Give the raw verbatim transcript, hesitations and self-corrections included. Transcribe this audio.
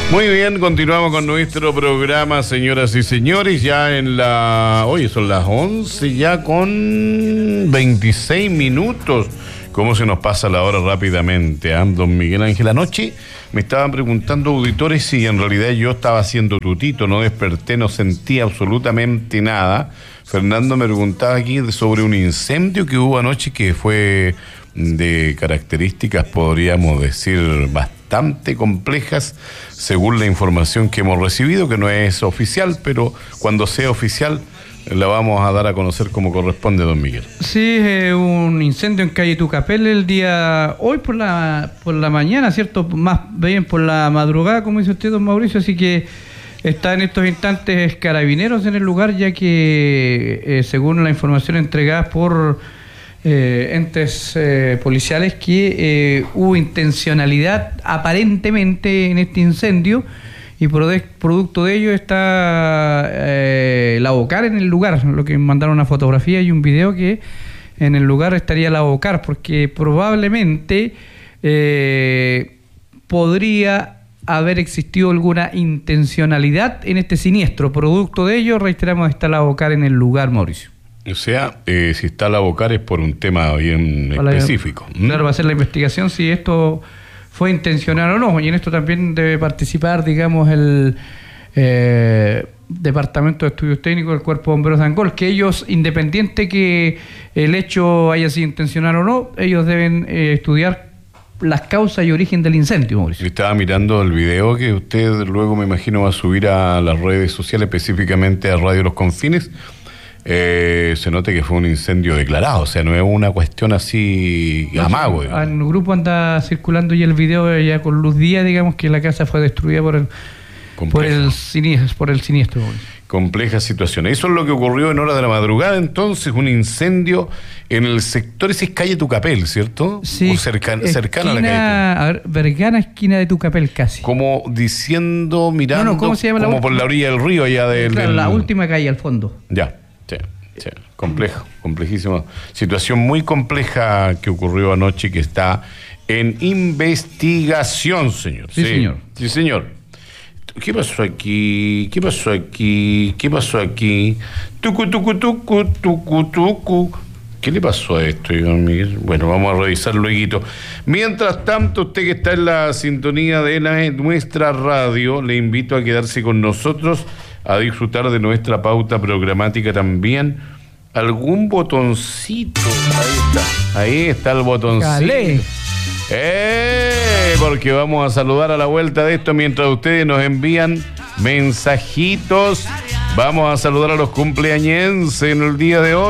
Muy bien, continuamos con nuestro programa, señoras y señores, ya en la... Oye, son las once ya con veintiséis minutos. ¿Cómo se nos pasa la hora rápidamente, ¿eh? Don Miguel Ángel, anoche me estaban preguntando auditores si en realidad yo estaba haciendo tutito, no desperté, no sentí absolutamente nada. Fernando me preguntaba aquí sobre un incendio que hubo anoche que fue de características, podríamos decir, bastante complejas, según la información que hemos recibido, que no es oficial, pero cuando sea oficial la vamos a dar a conocer como corresponde, don Miguel. Sí, eh, un incendio en calle Tucapel el día, hoy por la por la mañana, ¿cierto? Más bien por la madrugada, como dice usted, don Mauricio, así que está en estos instantes carabineros en el lugar, ya que eh, según la información entregada por eh, entes eh, policiales, que eh, hubo intencionalidad aparentemente en este incendio, y producto de ello está eh, la Bocar en el lugar, lo que mandaron una fotografía y un video que en el lugar estaría la Bocar, porque probablemente eh, podría haber existido alguna intencionalidad en este siniestro. Producto de ello, reiteramos, está la Bocar en el lugar, Mauricio. O sea, eh, si está la Bocar es por un tema bien Para específico. La, claro, va a ser la investigación si esto fue intencional o no, y en esto también debe participar, digamos, el eh, Departamento de Estudios Técnicos del Cuerpo de Bomberos de Angol, que ellos, independiente que el hecho haya sido intencional o no, ellos deben eh, estudiar las causas y origen del incendio, Mauricio. Estaba mirando el video que usted luego, me imagino, va a subir a las redes sociales, específicamente a Radio Los Confines. Eh, se nota que fue un incendio declarado, o sea, no es una cuestión así amago. En el grupo anda circulando ya el video ya con luz día, digamos, que la casa fue destruida por el por el siniestro, por el siniestro. Compleja situación. Eso es lo que ocurrió en hora de la madrugada, entonces, un incendio en el sector, ese es calle Tucapel, ¿cierto? Sí. O cerca, cercana a la calle. A ver, Vergana, esquina de Tucapel, casi. Como diciendo, mirando, no, no, ¿cómo se llama como la por la orilla del río, allá del... Claro, del... la última calle al fondo. Ya. Sí, sí, complejo, complejísima. Situación muy compleja que ocurrió anoche, que está en investigación, señor. Sí, sí, señor. Sí, señor. ¿Qué pasó aquí? ¿Qué pasó aquí? ¿Qué pasó aquí? Tucu, tucu, tucu, tucu, tucu. ¿Qué le pasó a esto, don Miguel? Bueno, vamos a revisar luego. Mientras tanto, usted que está en la sintonía de la, nuestra radio, le invito a quedarse con nosotros, a disfrutar de nuestra pauta programática también. Algún botoncito, ahí está, ahí está el botoncito. Calé. ¡Eh! Porque vamos a saludar a la vuelta de esto mientras ustedes nos envían mensajitos. Vamos a saludar a los cumpleañenses en el día de hoy.